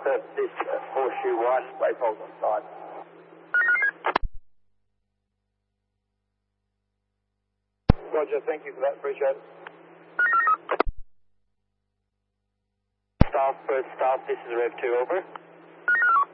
this Horseshoe 1, waypoles on side. Roger, thank you for that, appreciate it. Staff, this is Rev 2, over.